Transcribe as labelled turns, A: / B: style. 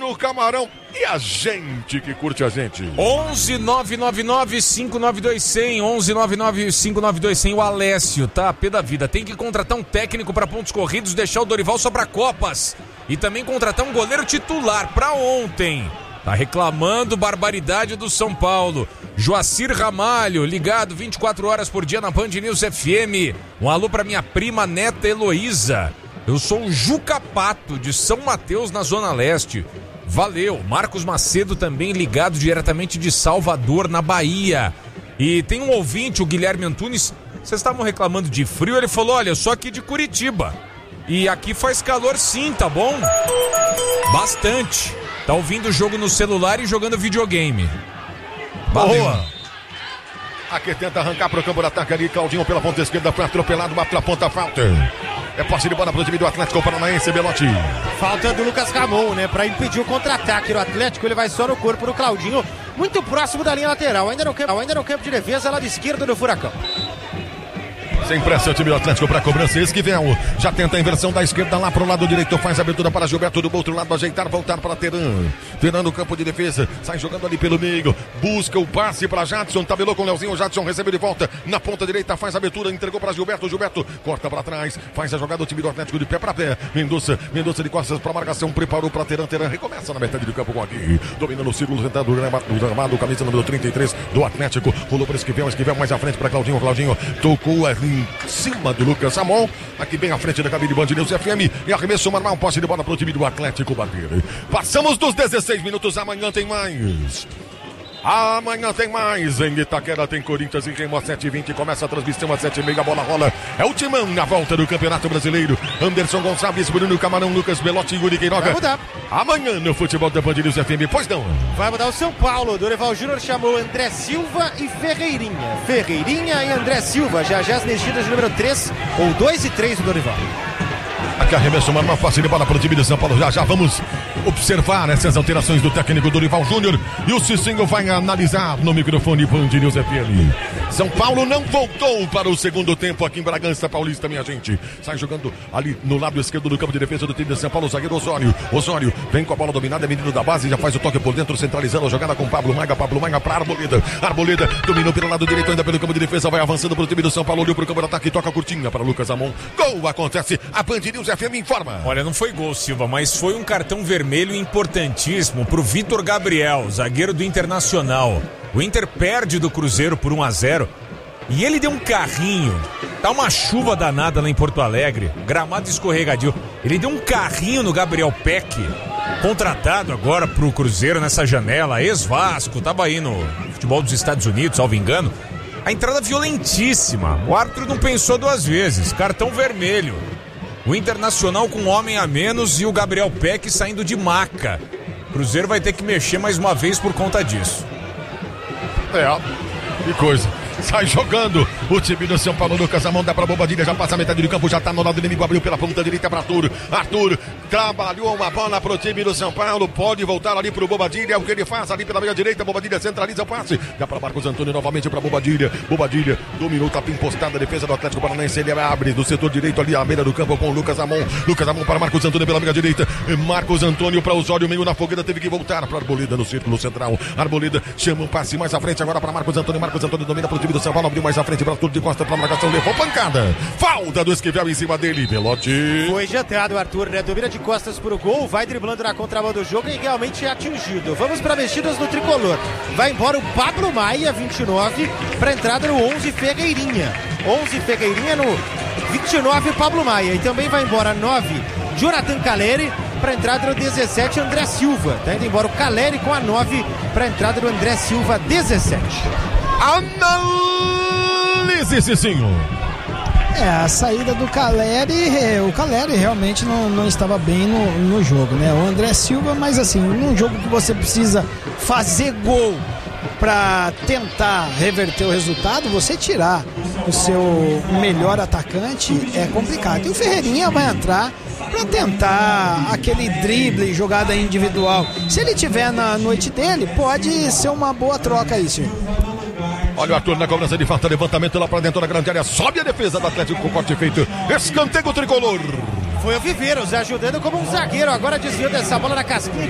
A: no Camarão. E a gente que curte a gente.
B: 11-999-592-100. 11-999-592-100. O Alessio tá a pé da vida. Tem que contratar um técnico para pontos corridos, deixar o Dorival só pra Copas. E também contratar um goleiro titular pra ontem. Tá reclamando barbaridade do São Paulo. Joacir Ramalho, ligado 24 horas por dia na Band News FM. Um alô pra minha prima neta Heloísa. Eu sou o Juca Pato, de São Mateus, na Zona Leste. Valeu. Marcos Macedo também ligado diretamente de Salvador, na Bahia. E tem um ouvinte, o Guilherme Antunes. Vocês estavam reclamando de frio? Ele falou, olha, eu sou aqui de Curitiba. E aqui faz calor sim, tá bom? Bastante. Tá ouvindo o jogo no celular e jogando videogame. Valeu.
A: Boa. Aqui tenta arrancar pro campo de ataque ali. Claudinho pela ponta esquerda, foi atropelado, bate na ponta, falta. É posse de bola pro time do Atlético Paranaense, Belotti.
C: Falta do Lucas Ramon, né? Pra impedir o contra-ataque do Atlético, ele vai só no corpo do Claudinho, muito próximo da linha lateral, ainda no campo de defesa, lado esquerdo do Furacão.
A: Sem pressa o time do Atlético para cobrança. Esquivel já tenta a inversão da esquerda lá pro lado direito. Faz a abertura para Gilberto do outro lado. Ajeitar, voltar para Teran. Teran no campo de defesa. Sai jogando ali pelo meio. Busca o passe para Jadson. Tabelou com o Leozinho. Jadson recebe de volta na ponta direita. Faz a abertura. Entregou para Gilberto. Gilberto corta para trás. Faz a jogada do time do Atlético de pé para pé. Mendonça de costas para marcação. Preparou para Teran. Teran recomeça na metade do campo com aqui. Dominando o círculo central do gramado. Camisa número 33 do Atlético. Rolou para Esquivel. Esquivel mais à frente para Claudinho. Claudinho tocou ali em cima do Lucas Ramon, aqui bem à frente da cabine de Band News FM, e arremesso normal, posse de bola pro time do Atlético bater. Passamos dos 16 minutos, amanhã tem mais. Amanhã tem mais. Em Itaquera tem Corinthians e Remo às 7h20. Começa a transmissão às 7h30. A bola rola. É o timão na volta do Campeonato Brasileiro. Anderson Gonçalves, Bruno Camarão, Lucas Belotti e Yuri Queiroga.
C: Vai mudar.
A: Amanhã no futebol da Band News FM. Pois não.
C: Vai mudar o São Paulo. Dorival Júnior chamou André Silva e Ferreirinha. Ferreirinha e André Silva. Já as mexidas de número 3 ou 2 e 3 do Dorival.
A: Aqui arremesso uma face de bola para o time de São Paulo. Já vamos observar essas alterações do técnico Dorival Júnior. E o Cicinho vai analisar no microfone Band News FM. São Paulo não voltou para o segundo tempo aqui em Bragança Paulista, minha gente. Sai jogando ali no lado esquerdo do campo de defesa do time de São Paulo, o zagueiro Osório. Osório vem com a bola dominada, é menino da base, já faz o toque por dentro, centralizando a jogada com Pablo Maiga para Arboleda. Arboleda dominou pelo lado direito, ainda pelo campo de defesa, vai avançando para o time do São Paulo, olhou para o campo de ataque, toca curtinha para Lucas Ramon. Gol acontece, a Band News FM informa.
B: Olha, não foi gol, Silva, mas foi um cartão vermelho importantíssimo pro Vitor Gabriel, zagueiro do Internacional. O Inter perde do Cruzeiro por 1-0 e ele deu um carrinho. Tá uma chuva danada lá em Porto Alegre, gramado escorregadio. Ele deu um carrinho no Gabriel Peck, contratado agora pro Cruzeiro nessa janela, ex-Vasco, tava aí no futebol dos Estados Unidos, salvo engano. A entrada violentíssima, o árbitro não pensou duas vezes, cartão vermelho. O Internacional com um homem a menos e o Gabriel Peck saindo de maca. O Cruzeiro vai ter que mexer mais uma vez por conta disso.
A: Que coisa. Sai jogando o time do São Paulo. Lucas Ramon dá pra Bobadilha, já passa a metade do campo, já tá no lado inimigo, abriu pela ponta direita pra Arthur. Arthur trabalhou uma bola pro time do São Paulo, pode voltar ali pro Bobadilha, é o que ele faz ali pela meia direita. Bobadilha centraliza o passe, dá pra Marcos Antônio novamente pra Bobadilha. Bobadilha dominou, tá impostada a defesa do Atlético Paranaense, ele abre do setor direito ali à beira do campo com o Lucas Ramon. Lucas Ramon para Marcos Antônio pela meia direita, Marcos Antônio pra Osório, meio na fogueira, teve que voltar pra Arboleda no círculo central. Arboleda chama um passe mais à frente agora pra Marcos Antônio. Marcos Antônio domina pro time do São Paulo, abriu mais à frente para tudo de costa para marcação, levou pancada. Falta do Esquivel em cima dele, Belotti.
C: Foi jantado o Arthur, né? Domina de costas pro gol, vai driblando na contramão do jogo e realmente é atingido. Vamos para mexidas no tricolor. Vai embora o Pablo Maia, 29, para entrada no 11 Ferreirinha. 11 Ferreirinha no 29 Pablo Maia. E também vai embora 9 Jonathan Caleri para entrada no 17 André Silva. Tá indo embora o Caleri com a 9 para entrada do André Silva, 17.
A: Analise, Cicinho.
D: A saída do Caleri, o Caleri realmente não estava bem no jogo, né? O André Silva, mas assim, num jogo que você precisa fazer gol para tentar reverter o resultado, você tirar o seu melhor atacante é complicado. E o Ferreirinha vai entrar para tentar aquele drible, jogada individual. Se ele tiver na noite dele, pode ser uma boa troca isso.
A: Olha o Arthur na cobrança de falta, levantamento lá pra dentro da grande área, sobe a defesa do Atlético com o corte feito, escanteio tricolor.
C: Foi o Viveiros ajudando como um zagueiro, agora desviou dessa bola na casquinha.